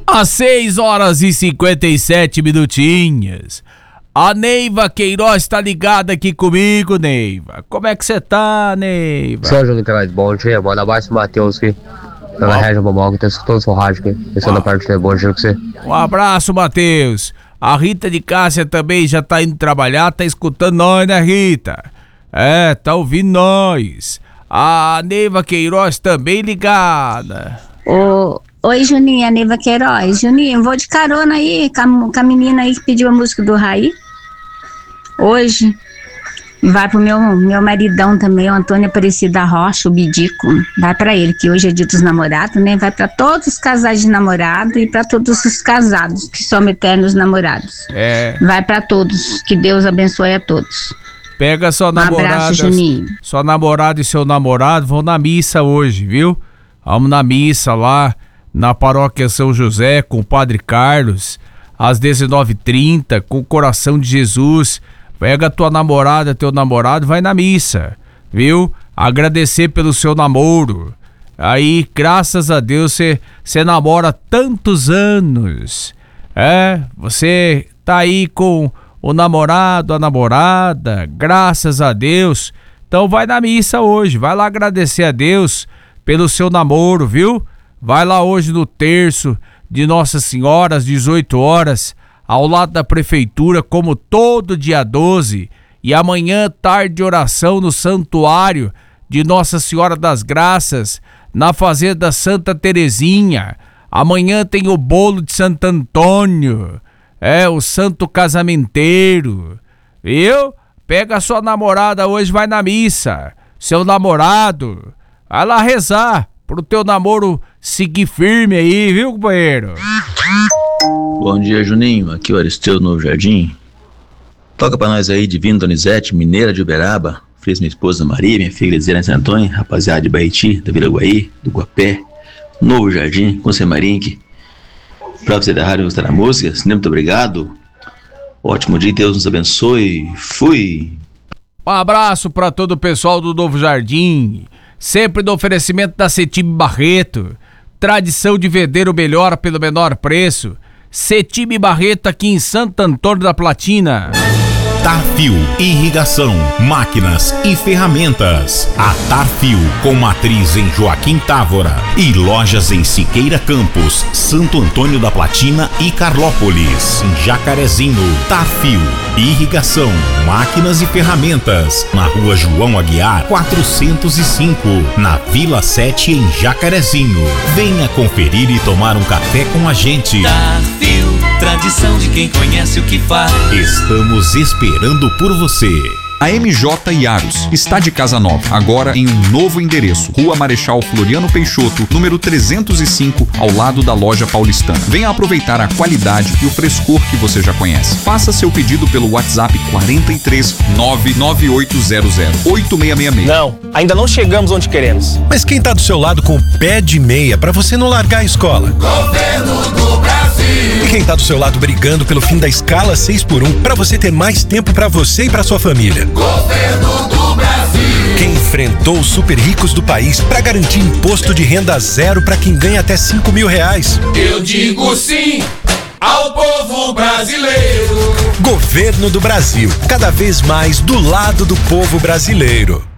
Às 6h57 minutinhos. A Neiva Queiroz tá ligada aqui comigo, Neiva. Como é que você tá, Neiva? Sou Júlio Queiroz, bom dia. Manda mais pro Matheus aqui. Pela Região Bomal, que tá escutando o seu rádio aqui. Pensando na parte de bom dia pra você. Um abraço, Matheus. A Rita de Cássia também já tá indo trabalhar, tá escutando nós, né, Rita? É, tá ouvindo nós. A Neiva Queiroz também ligada. Oi, Juninho, a Neiva Queiroz. Juninho, vou de carona aí com a menina aí que pediu a música do Raí. Hoje. Vai pro meu maridão também, o Antônio Aparecido da Rocha, o Bidico. Vai pra ele, que hoje é dia dos namorados, né? Vai pra todos os casais de namorado e pra todos os casados, que são eternos namorados. Vai pra todos, que Deus abençoe a todos. Pega sua namorada. Um abraço, Juninho. Sua namorada e seu namorado vão na missa hoje, viu? Vamos na missa lá na paróquia São José com o Padre Carlos, às 19h30, com o coração de Jesus. Pega tua namorada, teu namorado, vai na missa, viu? Agradecer pelo seu namoro. Aí, graças a Deus, você namora tantos anos. Você tá aí com o namorado, a namorada, graças a Deus. Então vai na missa hoje, vai lá agradecer a Deus pelo seu namoro, viu? Vai lá hoje no terço de Nossa Senhora, às 18h, ao lado da prefeitura, como todo dia 12, e amanhã tarde de oração no santuário de Nossa Senhora das Graças, na fazenda Santa Terezinha. Amanhã tem o bolo de Santo Antônio, o santo casamenteiro, viu? Pega a sua namorada hoje, vai na missa, seu namorado, vai lá rezar pro teu namoro seguir firme aí, viu, companheiro? Bom dia, Juninho, aqui é o Aristeu do Novo Jardim. Toca pra nós aí, Divino Donizete, mineira de Uberaba. Fiz minha esposa Maria, minha filha Lizena Santo Antônio, rapaziada de Baiti, da Vila Guaí, do Guapé, Novo Jardim, com o Marinque. Pra você da rádio gostar da música, muito obrigado. Ótimo dia, Deus nos abençoe. Fui! Um abraço pra todo o pessoal do Novo Jardim, sempre do oferecimento da Cetime Barreto. Tradição de vender o melhor pelo menor preço. Cetime Barreto aqui em Santo Antônio da Platina. Tarfil Irrigação, Máquinas e Ferramentas. A Tarfil, com matriz em Joaquim Távora e lojas em Siqueira Campos, Santo Antônio da Platina e Carlópolis. Em Jacarezinho, Tarfil Irrigação, Máquinas e Ferramentas. Na rua João Aguiar, 405, na Vila 7, em Jacarezinho. Venha conferir e tomar um café com a gente. Tarfil, tradição de quem conhece o que faz. Estamos esperando por você. A MJ Iaros está de casa nova, agora em um novo endereço, Rua Marechal Floriano Peixoto, número 305, ao lado da loja paulistana. Venha aproveitar a qualidade e o frescor que você já conhece. Faça seu pedido pelo WhatsApp 43 99800 8666. Não, ainda não chegamos onde queremos. Mas quem tá do seu lado com o pé de meia pra você não largar a escola? Governo do Brasil. E quem tá do seu lado brigando pelo fim da escala 6x1 pra você ter mais tempo pra você e pra sua família? Governo do Brasil. Quem enfrentou os super ricos do país para garantir imposto de renda zero para quem ganha até R$5.000. Eu digo sim ao povo brasileiro. Governo do Brasil, cada vez mais do lado do povo brasileiro.